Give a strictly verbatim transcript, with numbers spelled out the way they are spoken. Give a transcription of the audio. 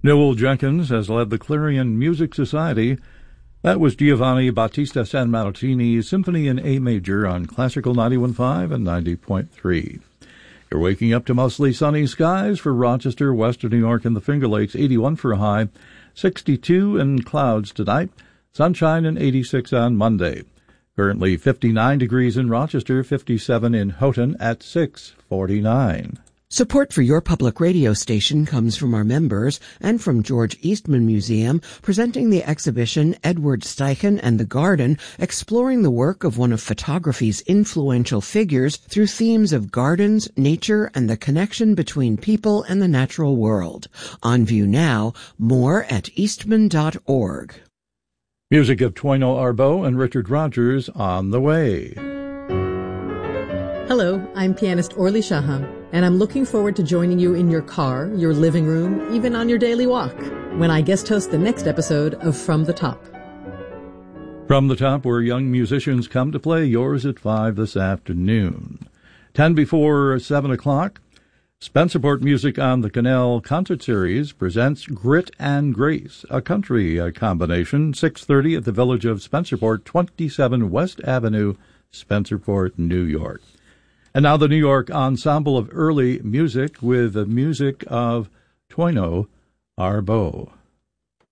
Noel Jenkins has led the Clarion Music Society. That was Giovanni Battista Sanmartini's Symphony in A Major on Classical ninety-one point five and ninety point three. You're waking up to mostly sunny skies for Rochester, Western New York, and the Finger Lakes. eighty-one for a high, sixty-two and clouds tonight, sunshine and eighty-six on Monday. Currently fifty-nine degrees in Rochester, fifty-seven in Houghton at six forty-nine. Support for your public radio station comes from our members and from George Eastman Museum, presenting the exhibition Edward Steichen and the Garden, exploring the work of one of photography's influential figures through themes of gardens, nature, and the connection between people and the natural world. On view now, more at eastman dot org. Music of Toino Arbo and Richard Rogers on the way. Hello, I'm pianist Orly Shaham, and I'm looking forward to joining you in your car, your living room, even on your daily walk, when I guest host the next episode of From the Top. From the Top, where young musicians come to play, yours at five this afternoon. Ten before seven o'clock, Spencerport Music on the Canal Concert Series presents Grit and Grace, a country uh, combination, six thirty at the Village of Spencerport, twenty-seven West Avenue, Spencerport, New York. And now the New York Ensemble of Early Music with the music of Toino Arbo.